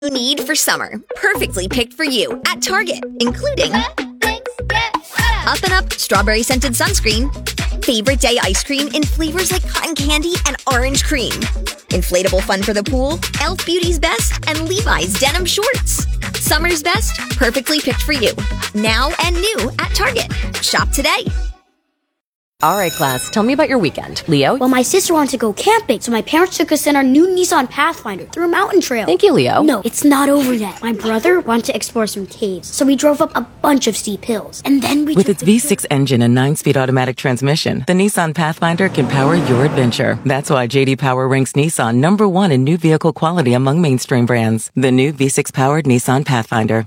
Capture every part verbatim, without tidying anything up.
you need for summer, perfectly picked for you at Target, including Up and Up Strawberry Scented Sunscreen, Favorite Day Ice Cream in flavors like cotton candy and orange cream, inflatable fun for the pool, e l f Beauty's Best, and Levi's Denim Shorts. Summer's best, perfectly picked for you. Now and new at Target. Shop today. All right, class, tell me about your weekend. Leo? Well, my sister wanted to go camping, so my parents took us in our new Nissan Pathfinder through a mountain trail. Thank you, Leo. No, it's not over yet. My brother wanted to explore some caves, so we drove up a bunch of steep hills. And then we With its V six engine and nine-speed automatic transmission, the Nissan Pathfinder can power your adventure. That's why J D Power ranks Nissan number one in new vehicle quality among mainstream brands. The new V six-powered Nissan Pathfinder.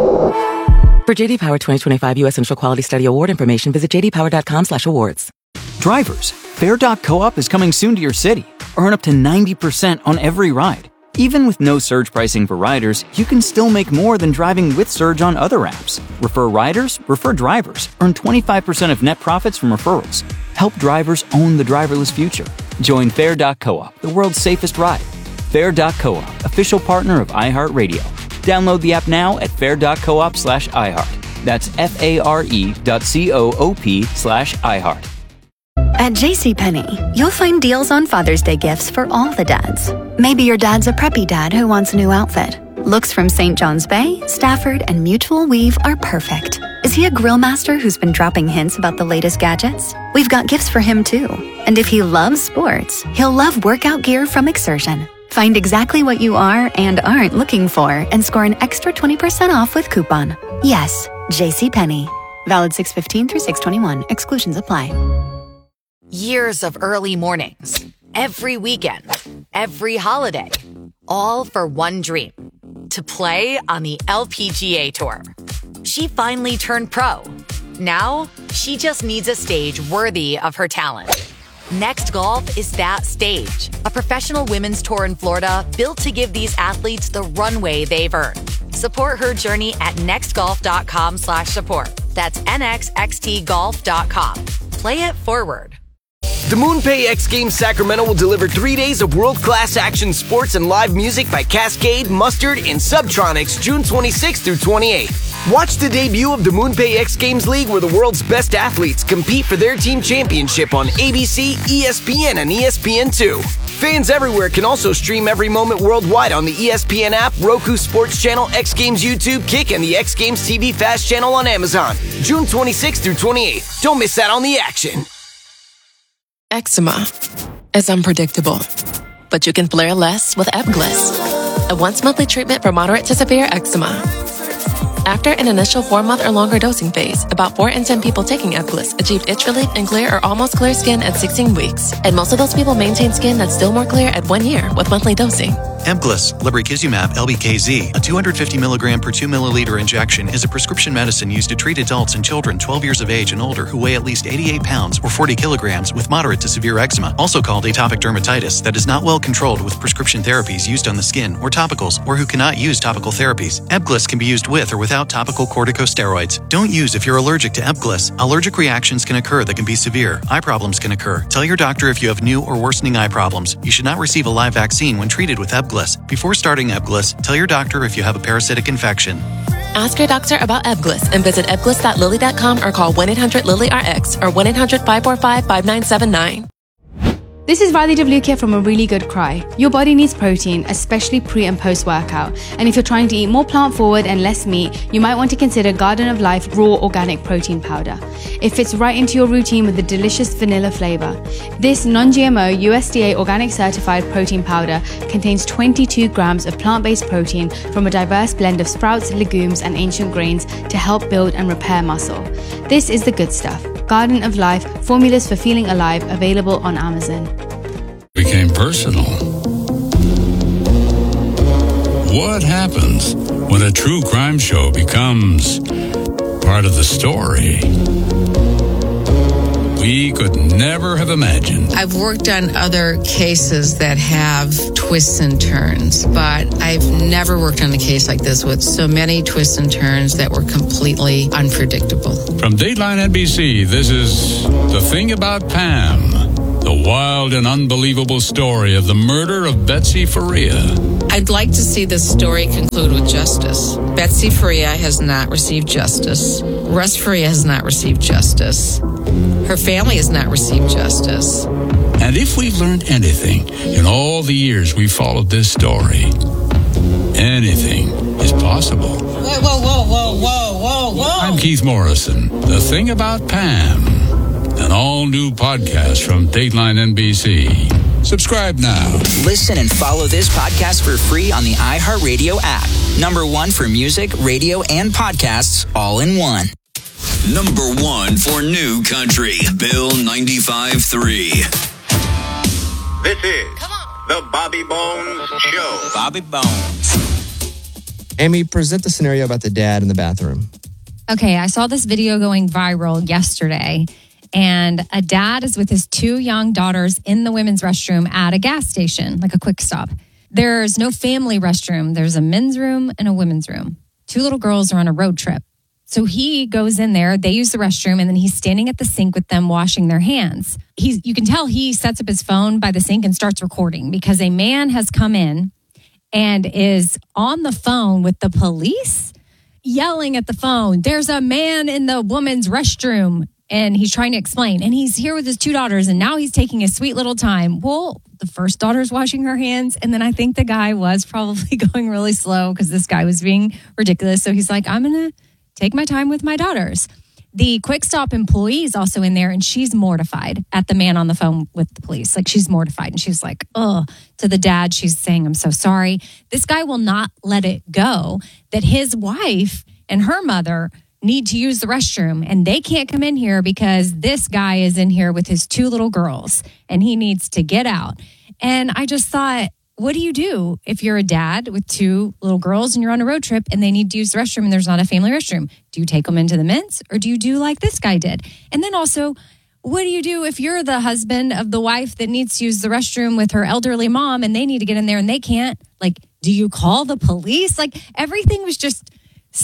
For J D Power twenty twenty-five U S Central Quality Study Award information, visit j d power dot com slash awards. Drivers, Fair dot coop is coming soon to your city. Earn up to ninety percent on every ride. Even with no surge pricing for riders, you can still make more than driving with surge on other apps. Refer riders, refer drivers. Earn twenty-five percent of net profits from referrals. Help drivers own the driverless future. Join Fair dot coop, the world's safest ride. Fair dot coop, official partner of iHeartRadio. Download the app now at fair dot coop slash iHeart. That's F-A-R-E dot C-O-O-P slash iHeart. At JCPenney, you'll find deals on Father's Day gifts for all the dads. Maybe your dad's a preppy dad who wants a new outfit. Looks from Saint John's Bay, Stafford, and Mutual Weave are perfect. Is he a grill master who's been dropping hints about the latest gadgets? We've got gifts for him too. And if he loves sports, he'll love workout gear from Exertion. Find exactly what you are and aren't looking for and score an extra twenty percent off with coupon. Yes, JCPenney. Valid six fifteen through six twenty-one. Exclusions apply. Years of early mornings, every weekend, every holiday, all for one dream, to play on the L P G A Tour. She finally turned pro. Now, she just needs a stage worthy of her talent. Next Golf is that stage, a professional women's tour in Florida built to give these athletes the runway they've earned. Support her journey at nextgolf.com slash support. That's N X X T golf dot com. Play it forward. The MoonPay X Games Sacramento will deliver three days of world-class action sports and live music by Cascade, Mustard, and Subtronics June twenty-sixth through twenty-eighth. Watch the debut of the MoonPay X Games League where the world's best athletes compete for their team championship on A B C, E S P N, and E S P N two. Fans everywhere can also stream every moment worldwide on the E S P N app, Roku Sports Channel, X Games YouTube, Kick, and the X Games T V Fast Channel on Amazon. June twenty-sixth through twenty-eighth. Don't miss out on the action. Eczema is unpredictable, but you can flare less with Ebglyss, a once-monthly treatment for moderate to severe eczema. After an initial four-month or longer dosing phase, about four in ten people taking Ebglyss achieved itch relief and clear or almost clear skin at sixteen weeks, and most of those people maintain skin that's still more clear at one year with monthly dosing. Ebglyss, lebrikizumab L B K Z, a two hundred fifty milligram per two milliliter injection, is a prescription medicine used to treat adults and children twelve years of age and older who weigh at least eighty-eight pounds or forty kilograms with moderate to severe eczema, also called atopic dermatitis, that is not well controlled with prescription therapies used on the skin or topicals, or who cannot use topical therapies. Ebglyss can be used with or without topical corticosteroids. Don't use if you're allergic to Ebglyss. Allergic reactions can occur that can be severe. Eye problems can occur. Tell your doctor if you have new or worsening eye problems. You should not receive a live vaccine when treated with Ebglyss. Before starting Ebglyss, tell your doctor if you have a parasitic infection. Ask your doctor about Ebglyss and visit ebglyss dot lilly dot com or call one eight hundred lilly R X or one eight hundred five four five five nine seven nine. This is Riley DeVlukia from A Really Good Cry. Your body needs protein, especially pre and post workout. And if you're trying to eat more plant forward and less meat, you might want to consider Garden of Life Raw Organic Protein Powder. It fits right into your routine with a delicious vanilla flavor. This non-G M O U S D A organic certified protein powder contains twenty-two grams of plant-based protein from a diverse blend of sprouts, legumes, and ancient grains to help build and repair muscle. This is the good stuff. Garden of Life, formulas for feeling alive, available on Amazon. Became personal. What happens when a true crime show becomes part of the story? We could never have imagined. I've worked on other cases that have twists and turns, but I've never worked on a case like this with so many twists and turns that were completely unpredictable. From Dateline N B C, this is The Thing About Pam. The wild and unbelievable story of the murder of Betsy Faria. I'd like to see this story conclude with justice. Betsy Faria has not received justice. Russ Faria has not received justice. Her family has not received justice. And if we've learned anything in all the years we followed this story, anything is possible. Whoa, whoa, whoa, whoa, whoa, whoa, whoa. I'm Keith Morrison. The Thing About Pam. An all-new podcast from Dateline N B C. Subscribe now. Listen and follow this podcast for free on the iHeartRadio app. Number one for music, radio, and podcasts all in one. Number one for New Country, Bill ninety-five point three. This is the Bobby Bones Show. Bobby Bones. Amy, present the scenario about the dad in the bathroom. Okay, I saw this video going viral yesterday, and a dad is with his two young daughters in the women's restroom at a gas station, like a quick stop. There's no family restroom. There's a men's room and a women's room. Two little girls are on a road trip. So he goes in there, they use the restroom, and then he's standing at the sink with them washing their hands. He's, you can tell he sets up his phone by the sink and starts recording because a man has come in and is on the phone with the police, yelling at the phone, "There's a man in the woman's restroom." And he's trying to explain. And he's here with his two daughters, and now he's taking his sweet little time. Well, the first daughter's washing her hands, and then I think the guy was probably going really slow because this guy was being ridiculous. So he's like, I'm going to take my time with my daughters. The Quick Stop employee is also in there, and she's mortified at the man on the phone with the police. Like, she's mortified, and she's like, oh, to the dad, she's saying, I'm so sorry. This guy will not let it go that his wife and her mother need to use the restroom, and they can't come in here because this guy is in here with his two little girls, and he needs to get out. And I just thought, what do you do if you're a dad with two little girls and you're on a road trip and they need to use the restroom and there's not a family restroom? Do you take them into the men's, or do you do like this guy did? And then also, what do you do if you're the husband of the wife that needs to use the restroom with her elderly mom and they need to get in there and they can't? Like, do you call the police? Like, everything was just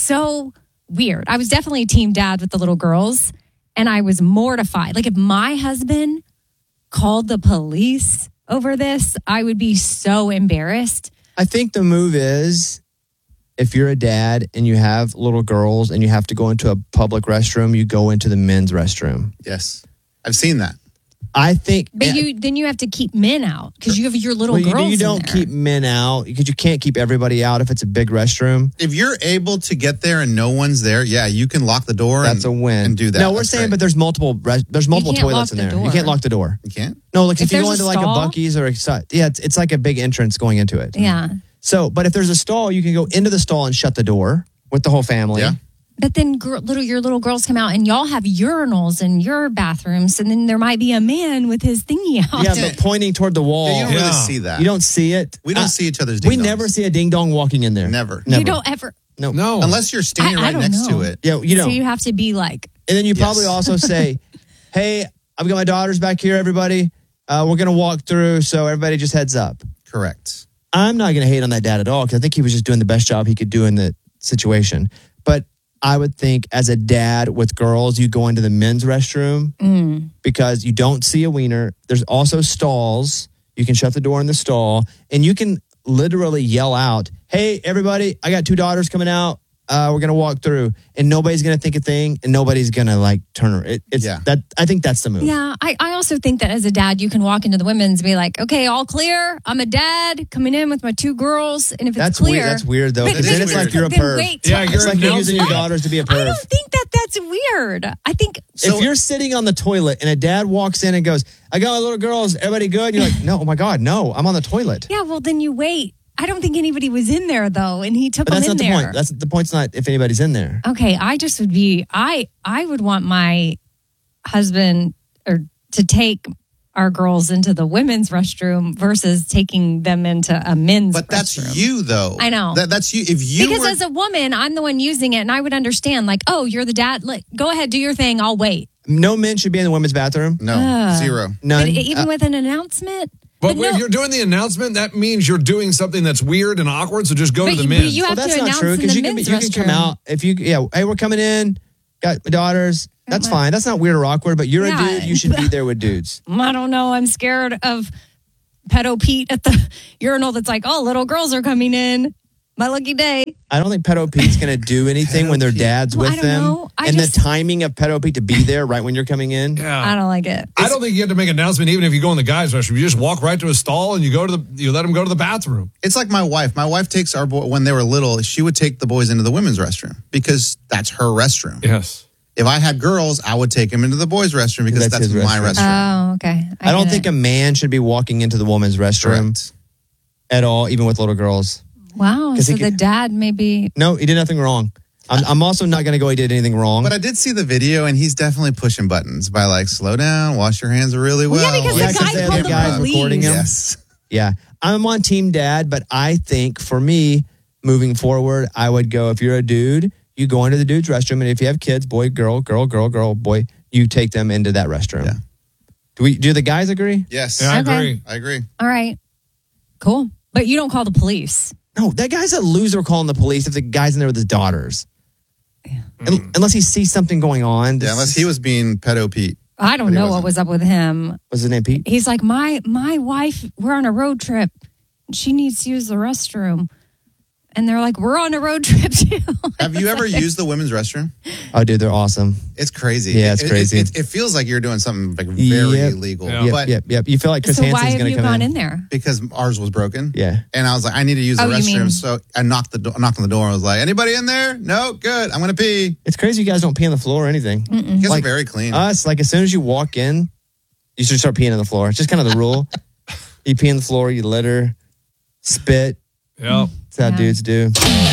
so weird. I was definitely a team dad with the little girls, and I was mortified. Like, if my husband called the police over this, I would be so embarrassed. I think the move is, if you're a dad and you have little girls and you have to go into a public restroom, you go into the men's restroom. Yes. I've seen that. I think... But you then you have to keep men out because you have your little well, you, girls you don't in there. keep men out because you can't keep everybody out if it's a big restroom. If you're able to get there and no one's there, yeah, you can lock the door. That's and, a win. And do that. No, we're That's saying, great. but there's multiple res- there's multiple can't toilets in lock the there. You door. can't lock the door. You can't? No, like if, If you go there's into a like a stall? Buc-ee's or a, yeah, it's, it's like a big entrance going into it. Yeah. So, but if there's a stall, you can go into the stall and shut the door with the whole family. Yeah. But then gr- little your little girls come out and y'all have urinals in your bathrooms, and then there might be a man with his thingy out. Yeah, but pointing toward the wall. Yeah, you don't really see that. You don't see it. We don't Uh, see each other's We ding-dongs. never see a ding dong walking in there. Never. Never. You don't ever. No. No. Unless you're standing I- I right don't next know. to it. Yeah, you know. So you have to be like, And then you Yes. probably also say, hey, I've got my daughters back here, everybody. Uh, we're going to walk through, so everybody just heads up. Correct. I'm not going to hate on that dad at all because I think he was just doing the best job he could do in the situation. But I would think as a dad with girls, you go into the men's restroom mm. because you don't see a wiener. There's also stalls. You can shut the door in the stall, and you can literally yell out, hey, everybody, I got two daughters coming out. Uh, we're going to walk through, and nobody's going to think a thing, and nobody's going to like turn her. It, it's Yeah. that. I think that's the move. yeah. I, I also think that as a dad, you can walk into the women's and be like, okay, all clear. I'm a dad coming in with my two girls. And if it's That's clear. weird. That's weird, though. But- Because but- then it's but- like you're a then perv. wait Yeah, till- It's you're like you're using your announcing- daughters to be a I perv. don't think that that's weird. I think if you're sitting on the toilet and a dad walks in and goes, I got my little girls, everybody good? You're like, no, oh my God, no, I'm on the toilet. yeah, well, then you wait. I don't think anybody was in there though, and he took But them that's in not the there. point. That's the point's not if anybody's in there. Okay, I just would be I I would want my husband or to take our girls into the women's restroom versus taking them into a men's But that's restroom. you, though. I know. That, that's you. If you because were, as a woman, I'm the one using it, and I would understand. Like, oh, you're the dad. Like, go ahead, do your thing. I'll wait. No men should be in the women's bathroom. no, Ugh. zero. None. But even Uh, with an announcement, But, But if no- you're doing the announcement, that means you're doing something that's weird and awkward. So just go But to the you- men. but you well, have that's to not announce true in because the you can be, men's you can come restroom. out if you yeah. Hey, we're coming in. Got my daughters. That's fine. That's not weird or awkward, but you're Yeah. a dude. You should be there with dudes. I don't know. I'm scared of pedo Pete at the urinal that's like, oh, little girls are coming in. My lucky day. I don't think Pedo Pete's going to do anything when their dad's Well, I with don't them. know. I and just- the timing of Pedo Pete to be there right when you're coming in. I don't like it. I don't think you have to make an announcement even if you go in the guys' restroom. You just walk right to a stall and you go to the you let them go to the bathroom. It's like my wife. My wife takes our boy when they were little. She would take the boys into the women's restroom because that's her restroom. Yes. If I had girls, I would take them into the boys' restroom because That's that's, his my restroom. restroom. Oh, okay. I, don't get think it. a man should be walking into the woman's restroom at all, even with little girls. Wow. 'Cause So he the could- dad maybe. No, he did nothing wrong. I'm, I'm also not going to go he did anything wrong. But I did see the video, and he's definitely pushing buttons by like, slow down, wash your hands really well. Well, yeah, because Yeah, the 'cause guy they had called the the guys police. recording him. Yes. Yeah. I'm on team dad, but I think for me, moving forward, I would go, if you're a dude, you go into the dude's restroom. And if you have kids, boy, girl, girl, girl, girl, boy, you take them into that restroom. Yeah. Do we? Do the guys agree? Yes. Yeah, I Okay. agree. I agree. All right. Cool. But you don't call the police. No, that guy's a loser calling the police if the guy's in there with his daughters. Un- Unless he sees something going on. Yeah, unless he was being pedo Pete. I don't But he know what wasn't. was up with him. What's his name, Pete? He's like, my my wife, we're on a road trip. She needs to use the restroom. And they're like, we're on a road trip too. Have you ever used the women's restroom? Oh, dude, they're awesome. It's crazy. Yeah, it's It- it- crazy. It, it feels like you're doing something like very Yep. illegal. Yeah. Yep, But yep, yep. You feel like Chris So why Hansen's have going you to come gone in. in there? because ours was broken. Yeah. And I was like, I need to use the Oh, you restroom. mean- So I knocked the do- knocked on the door and was like, anybody in there? No, good. I'm going to pee. It's crazy you guys don't pee on the floor or anything. You guys Like, are very clean. Us, like as soon as you walk in, you should start peeing on the floor. It's just kind of the rule. You pee on the floor, you litter, spit. Yeah. That's how Yeah. dudes do.